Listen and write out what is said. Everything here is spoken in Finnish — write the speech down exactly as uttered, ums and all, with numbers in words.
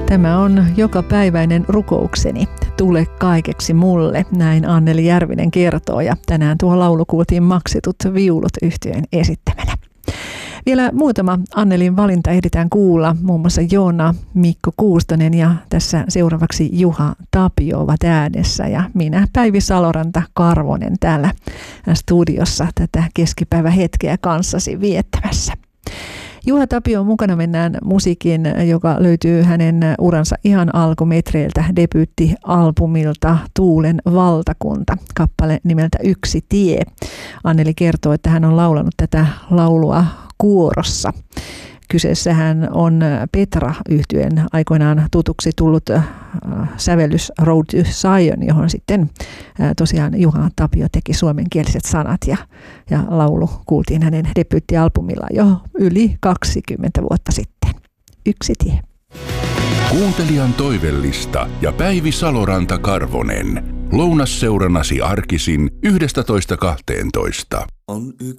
Tämä on jokapäiväinen rukoukseni. Tule kaikeksi mulle, näin Anneli Järvinen kertoo, ja tänään tuo laulu kuultiin Maksitut viulut -yhtyeen esittämänä. Vielä muutama Annelin valinta ehditään kuulla, muun muassa Joona, Mikko Kuustonen ja tässä seuraavaksi Juha Tapio ovat äänessä ja minä Päivi Saloranta Karvonen täällä studiossa tätä keskipäivähetkeä kanssasi viettämässä. Juha Tapio mukana mennään musiikin, joka löytyy hänen uransa ihan alkumetreiltä, debyyttialbumilta Tuulen valtakunta, kappale nimeltä Yksi tie. Anneli kertoo, että hän on laulanut tätä laulua kuorossa. Kyseessähän on Petra-yhtyeen aikoinaan tutuksi tullut äh, sävellys Road to Zion, johon sitten äh, tosiaan Juha Tapio teki suomenkieliset sanat ja, ja laulu kuultiin hänen debyyttialbumillaan jo yli kaksikymmentä vuotta sitten. Yksi tie. Kuuntelijan toivellista ja Päivi Saloranta Karvonen. Lounasseurannasi arkisin yhdestätoista kahteentoista. On yksi